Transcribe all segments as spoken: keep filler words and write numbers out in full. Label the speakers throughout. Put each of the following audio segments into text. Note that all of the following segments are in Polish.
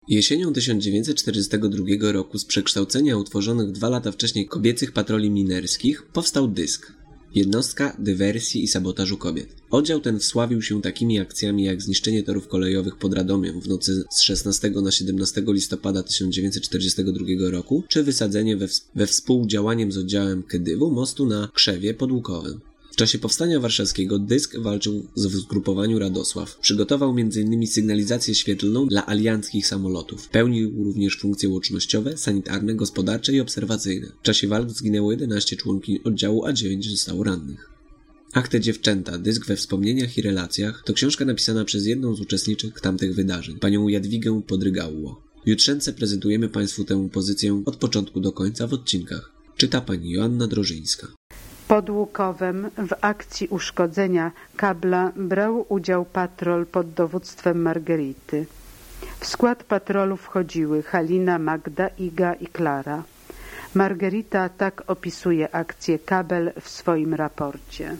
Speaker 1: Jesienią tysiąc dziewięćset czterdziestego drugiego roku z przekształcenia utworzonych dwa lata wcześniej kobiecych patroli minerskich powstał dysk. Jednostka dywersji i sabotażu kobiet. Oddział ten wsławił się takimi akcjami jak zniszczenie torów kolejowych pod Radomiem w nocy z szesnastego na siedemnastego listopada tysiąc dziewięćset czterdziestego drugiego roku, czy wysadzenie we, w- we współdziałaniem z oddziałem Kedywu mostu na Krzewie pod Łukowem. W czasie powstania warszawskiego dysk walczył w zgrupowaniu Radosław. Przygotował między innymi sygnalizację świetlną dla alianckich samolotów. Pełnił również funkcje łącznościowe, sanitarne, gospodarcze i obserwacyjne. W czasie walk zginęło jedenaście członkiń oddziału, a dziewięć zostało rannych. Akte dziewczęta, dysk we wspomnieniach i relacjach to książka napisana przez jedną z uczestniczek tamtych wydarzeń, panią Jadwigę Podrygałło. W jutrzence prezentujemy Państwu tę pozycję od początku do końca w odcinkach. Czyta pani Joanna Drożyńska.
Speaker 2: Pod Łukowem w akcji uszkodzenia kabla brał udział patrol pod dowództwem Margerity. W skład patrolu wchodziły Halina, Magda, Iga i Klara. Margerita tak opisuje akcję Kabel w swoim raporcie.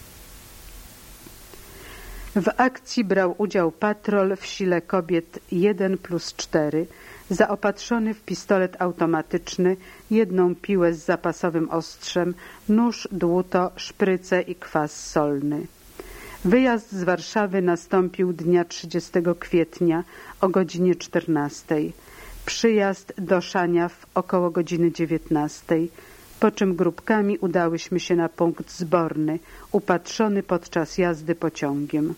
Speaker 2: W akcji brał udział patrol w sile kobiet jeden plus cztery, zaopatrzony w pistolet automatyczny, jedną piłę z zapasowym ostrzem, nóż, dłuto, szprycę i kwas solny. Wyjazd z Warszawy nastąpił dnia trzydziestego kwietnia o godzinie czternastej. Przyjazd do Szaniaw około godziny dziewiętnastej, po czym grupkami udałyśmy się na punkt zborny, upatrzony podczas jazdy pociągiem.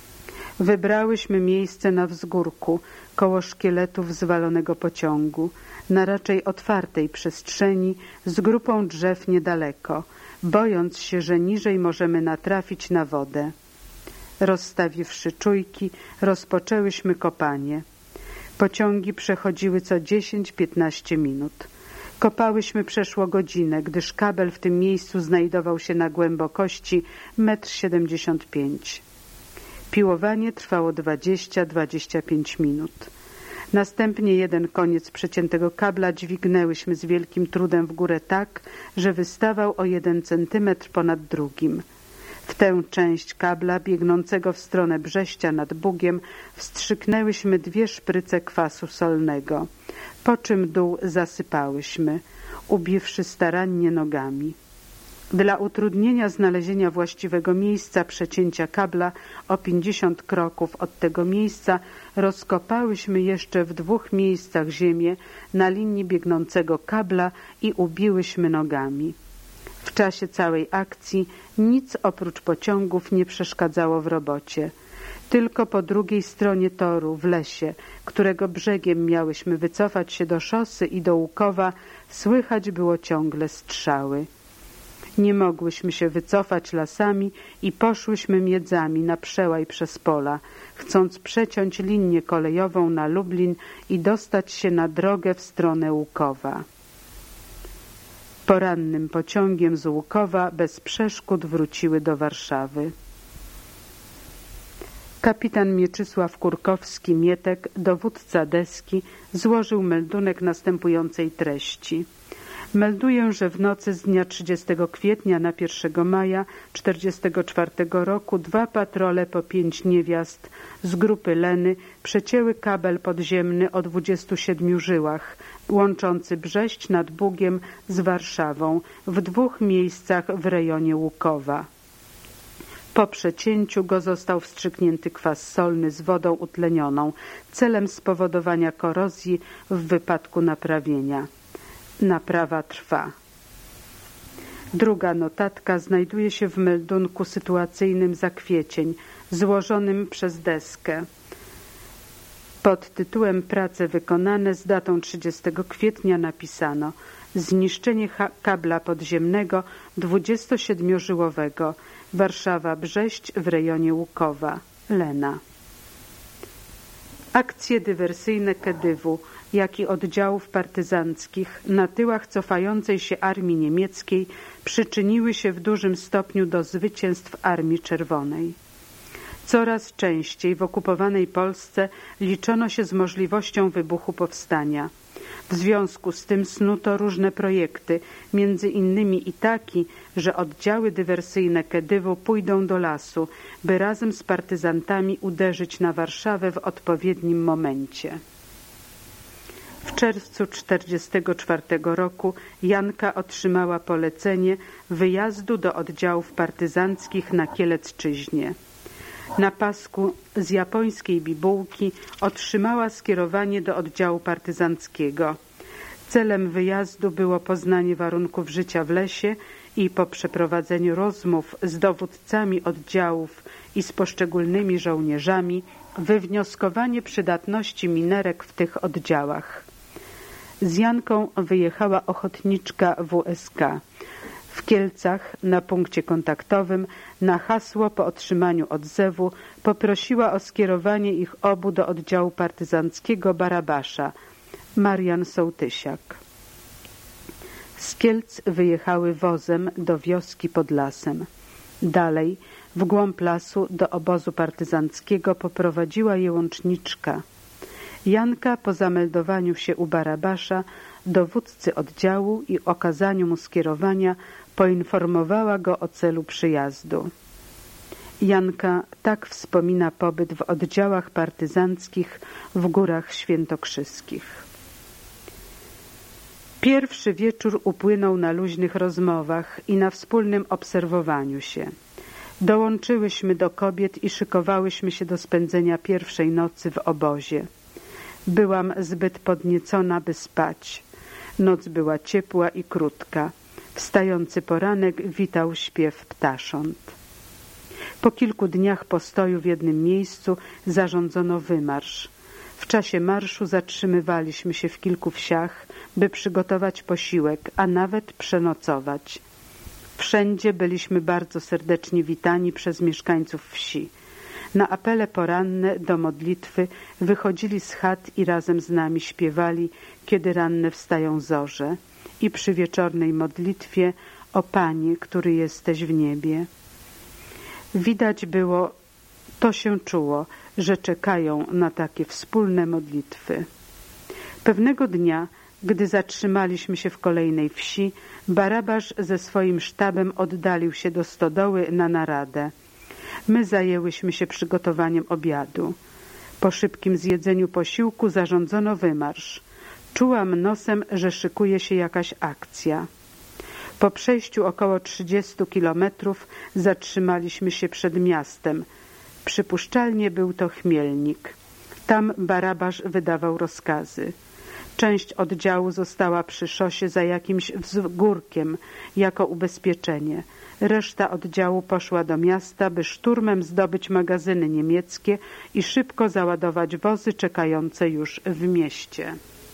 Speaker 2: Wybrałyśmy miejsce na wzgórku, koło szkieletów zwalonego pociągu, na raczej otwartej przestrzeni, z grupą drzew niedaleko, bojąc się, że niżej możemy natrafić na wodę. Rozstawiwszy czujki, rozpoczęłyśmy kopanie. Pociągi przechodziły co dziesięć piętnaście minut. Kopałyśmy przeszło godzinę, gdyż kabel w tym miejscu znajdował się na głębokości metr siedemdziesiąt pięć. Piłowanie trwało dwadzieścia do dwudziestu pięciu minut. Następnie jeden koniec przeciętego kabla dźwignęłyśmy z wielkim trudem w górę tak, że wystawał o jeden centymetr ponad drugim. W tę część kabla biegnącego w stronę Brześcia nad Bugiem wstrzyknęłyśmy dwie szpryce kwasu solnego, po czym dół zasypałyśmy, ubiwszy starannie nogami. Dla utrudnienia znalezienia właściwego miejsca przecięcia kabla o pięćdziesiąt kroków od tego miejsca rozkopałyśmy jeszcze w dwóch miejscach ziemię na linii biegnącego kabla i ubiłyśmy nogami. W czasie całej akcji nic oprócz pociągów nie przeszkadzało w robocie. Tylko po drugiej stronie toru, w lesie, którego brzegiem miałyśmy wycofać się do szosy i do Łukowa, słychać było ciągle strzały. Nie mogłyśmy się wycofać lasami i poszłyśmy miedzami na przełaj przez pola, chcąc przeciąć linię kolejową na Lublin i dostać się na drogę w stronę Łukowa. Porannym pociągiem z Łukowa bez przeszkód wróciły do Warszawy. Kapitan Mieczysław Kurkowski-Mietek, dowódca deski, złożył meldunek następującej treści. Melduję, że w nocy z dnia trzydziestego kwietnia na pierwszego maja czterdziestego czwartego roku dwa patrole po pięć niewiast z grupy Leny przecięły kabel podziemny o dwudziestu siedmiu żyłach, łączący Brześć nad Bugiem z Warszawą w dwóch miejscach w rejonie Łukowa. Po przecięciu go został wstrzyknięty kwas solny z wodą utlenioną celem spowodowania korozji w wypadku naprawienia. Naprawa trwa. Druga notatka znajduje się w meldunku sytuacyjnym za kwiecień, złożonym przez deskę. Pod tytułem Prace wykonane z datą trzydziestego kwietnia napisano: zniszczenie kabla podziemnego dwudziestosiedmiożyłowego Warszawa-Brześć w rejonie Łukowa. Lena. Akcje dywersyjne Kedywu, jak i oddziałów partyzanckich na tyłach cofającej się armii niemieckiej przyczyniły się w dużym stopniu do zwycięstw Armii Czerwonej. Coraz częściej w okupowanej Polsce liczono się z możliwością wybuchu powstania. W związku z tym snuto różne projekty, między innymi i taki, że oddziały dywersyjne Kedywu pójdą do lasu, by razem z partyzantami uderzyć na Warszawę w odpowiednim momencie. W czerwcu tysiąc dziewięćset czterdziestego czwartego roku Janka otrzymała polecenie wyjazdu do oddziałów partyzanckich na Kielecczyźnie. Na pasku z japońskiej bibułki otrzymała skierowanie do oddziału partyzanckiego. Celem wyjazdu było poznanie warunków życia w lesie i po przeprowadzeniu rozmów z dowódcami oddziałów i z poszczególnymi żołnierzami wywnioskowanie przydatności minerek w tych oddziałach. Z Janką wyjechała ochotniczka W S K. W Kielcach na punkcie kontaktowym na hasło po otrzymaniu odzewu poprosiła o skierowanie ich obu do oddziału partyzanckiego Barabasza. Marian Sołtysiak. Z Kielc wyjechały wozem do wioski pod lasem. Dalej, w głąb lasu, do obozu partyzanckiego poprowadziła je łączniczka. Janka po zameldowaniu się u Barabasza, dowódcy oddziału i okazaniu mu skierowania poinformowała go o celu przyjazdu. Janka tak wspomina pobyt w oddziałach partyzanckich w Górach Świętokrzyskich. Pierwszy wieczór upłynął na luźnych rozmowach i na wspólnym obserwowaniu się. Dołączyłyśmy do kobiet i szykowałyśmy się do spędzenia pierwszej nocy w obozie. Byłam zbyt podniecona, by spać. Noc była ciepła i krótka. Wstający poranek witał śpiew ptasząt. Po kilku dniach postoju w jednym miejscu zarządzono wymarsz. W czasie marszu zatrzymywaliśmy się w kilku wsiach, by przygotować posiłek, a nawet przenocować. Wszędzie byliśmy bardzo serdecznie witani przez mieszkańców wsi. Na apele poranne do modlitwy wychodzili z chat i razem z nami śpiewali Kiedy ranne wstają zorze i przy wieczornej modlitwie O Panie, który jesteś w niebie. Widać było, to się czuło, że czekają na takie wspólne modlitwy. Pewnego dnia, gdy zatrzymaliśmy się w kolejnej wsi, Barabasz ze swoim sztabem oddalił się do stodoły na naradę. My zajęłyśmy się przygotowaniem obiadu. Po szybkim zjedzeniu posiłku zarządzono wymarsz. Czułam nosem, że szykuje się jakaś akcja. Po przejściu około trzydziestu kilometrów zatrzymaliśmy się przed miastem. Przypuszczalnie był to Chmielnik. Tam Barabasz wydawał rozkazy. Część oddziału została przy szosie za jakimś wzgórkiem jako ubezpieczenie. Reszta oddziału poszła do miasta, by szturmem zdobyć magazyny niemieckie i szybko załadować wozy czekające już w mieście.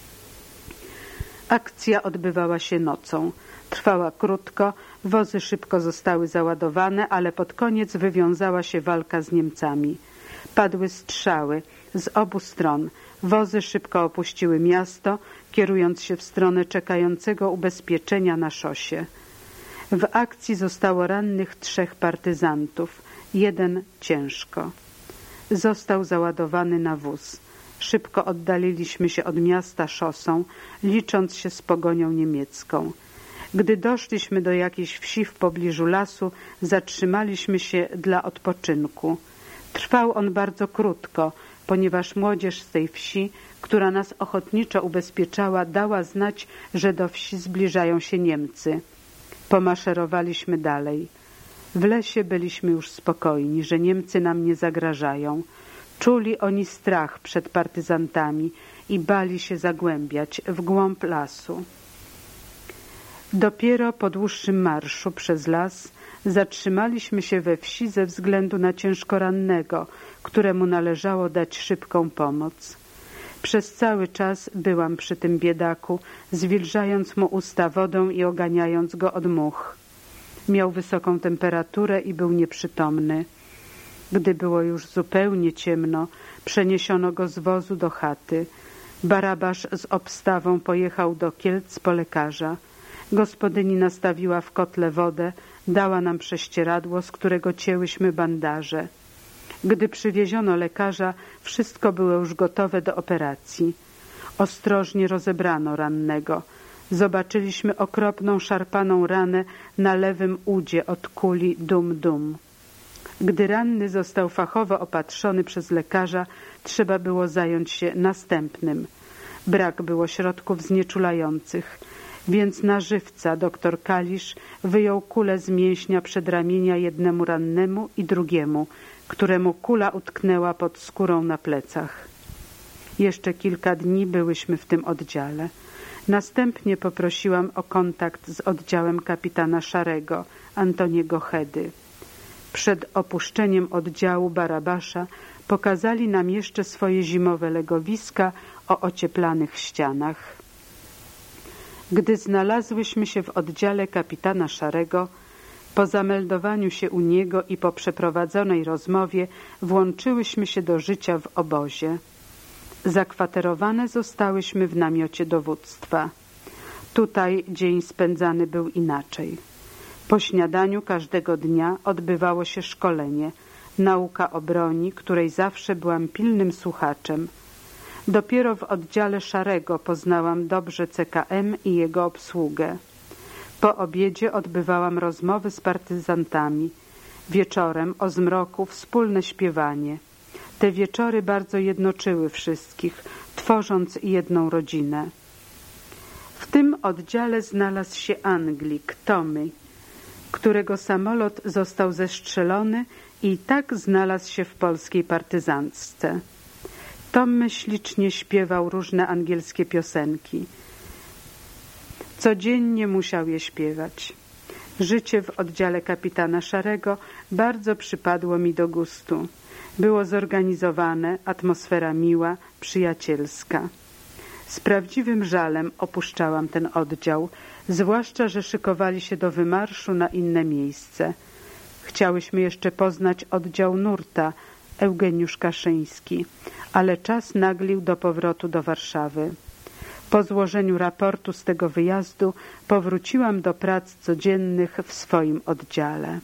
Speaker 2: Akcja odbywała się nocą. Trwała krótko, wozy szybko zostały załadowane, ale pod koniec wywiązała się walka z Niemcami. Padły strzały z obu stron. Wozy szybko opuściły miasto, kierując się w stronę czekającego ubezpieczenia na szosie. W akcji zostało rannych trzech partyzantów, jeden ciężko. Został załadowany na wóz. Szybko oddaliliśmy się od miasta szosą, licząc się z pogonią niemiecką. Gdy doszliśmy do jakiejś wsi w pobliżu lasu, zatrzymaliśmy się dla odpoczynku. Trwał on bardzo krótko, ponieważ młodzież z tej wsi, która nas ochotniczo ubezpieczała, dała znać, że do wsi zbliżają się Niemcy. Pomaszerowaliśmy dalej. W lesie byliśmy już spokojni, że Niemcy nam nie zagrażają. Czuli oni strach przed partyzantami i bali się zagłębiać w głąb lasu. Dopiero po dłuższym marszu przez las zatrzymaliśmy się we wsi ze względu na ciężko rannego, któremu należało dać szybką pomoc. Przez cały czas byłam przy tym biedaku, zwilżając mu usta wodą i oganiając go od much. Miał wysoką temperaturę i był nieprzytomny. Gdy było już zupełnie ciemno, przeniesiono go z wozu do chaty. Barabasz z obstawą pojechał do Kielc po lekarza. Gospodyni nastawiła w kotle wodę, dała nam prześcieradło, z którego cięłyśmy bandaże. Gdy przywieziono lekarza, wszystko było już gotowe do operacji. Ostrożnie rozebrano rannego. Zobaczyliśmy okropną, szarpaną ranę na lewym udzie od kuli dum-dum. Gdy ranny został fachowo opatrzony przez lekarza, trzeba było zająć się następnym. Brak było środków znieczulających, więc na żywca doktor Kalisz wyjął kulę z mięśnia przedramienia jednemu rannemu i drugiemu, któremu kula utknęła pod skórą na plecach. Jeszcze kilka dni byłyśmy w tym oddziale. Następnie poprosiłam o kontakt z oddziałem kapitana Szarego, Antoniego Hedy. Przed opuszczeniem oddziału Barabasza pokazali nam jeszcze swoje zimowe legowiska o ocieplanych ścianach. Gdy znalazłyśmy się w oddziale kapitana Szarego, po zameldowaniu się u niego i po przeprowadzonej rozmowie włączyłyśmy się do życia w obozie. Zakwaterowane zostałyśmy w namiocie dowództwa. Tutaj dzień spędzany był inaczej. Po śniadaniu każdego dnia odbywało się szkolenie, nauka o broni, której zawsze byłam pilnym słuchaczem. Dopiero w oddziale Szarego poznałam dobrze C K M i jego obsługę. Po obiedzie odbywałam rozmowy z partyzantami. Wieczorem o zmroku wspólne śpiewanie. Te wieczory bardzo jednoczyły wszystkich, tworząc jedną rodzinę. W tym oddziale znalazł się Anglik, Tommy, którego samolot został zestrzelony i tak znalazł się w polskiej partyzantce. Tommy ślicznie śpiewał różne angielskie piosenki. Codziennie musiał je śpiewać. Życie w oddziale kapitana Szarego bardzo przypadło mi do gustu. Było zorganizowane, atmosfera miła, przyjacielska. Z prawdziwym żalem opuszczałam ten oddział, zwłaszcza, że szykowali się do wymarszu na inne miejsce. Chciałyśmy jeszcze poznać oddział nurta, Eugeniusz Kaszyński, ale czas naglił do powrotu do Warszawy. Po złożeniu raportu z tego wyjazdu powróciłam do prac codziennych w swoim oddziale.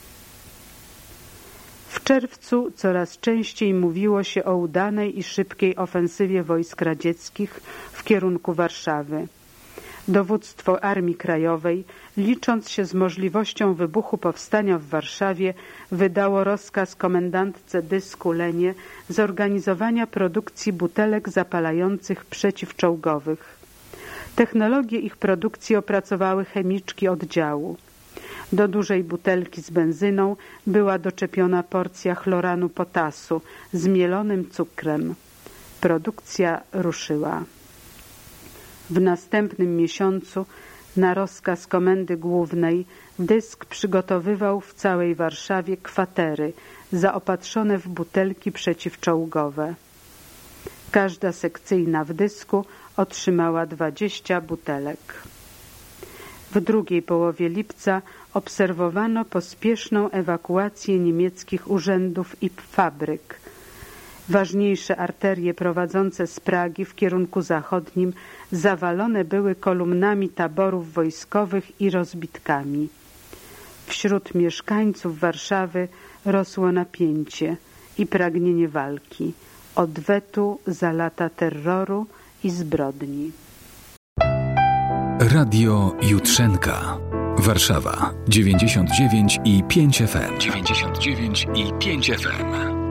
Speaker 2: W czerwcu coraz częściej mówiło się o udanej i szybkiej ofensywie wojsk radzieckich w kierunku Warszawy. Dowództwo Armii Krajowej, licząc się z możliwością wybuchu powstania w Warszawie, wydało rozkaz komendantce dysku Lenie zorganizowania produkcji butelek zapalających przeciwczołgowych. Technologię ich produkcji opracowały chemiczki oddziału. Do dużej butelki z benzyną była doczepiona porcja chloranu potasu z mielonym cukrem. Produkcja ruszyła. W następnym miesiącu na rozkaz Komendy Głównej dysk przygotowywał w całej Warszawie kwatery zaopatrzone w butelki przeciwczołgowe. Każda sekcyjna w dysku otrzymała dwadzieścia butelek. W drugiej połowie lipca obserwowano pospieszną ewakuację niemieckich urzędów i fabryk. Ważniejsze arterie prowadzące z Pragi w kierunku zachodnim zawalone były kolumnami taborów wojskowych i rozbitkami. Wśród mieszkańców Warszawy rosło napięcie i pragnienie walki, odwetu za lata terroru i zbrodni.
Speaker 3: Radio Jutrzenka. Warszawa dziewięćdziesiąt dziewięć i pięć F M. dziewięćdziesiąt dziewięć i pięć F M.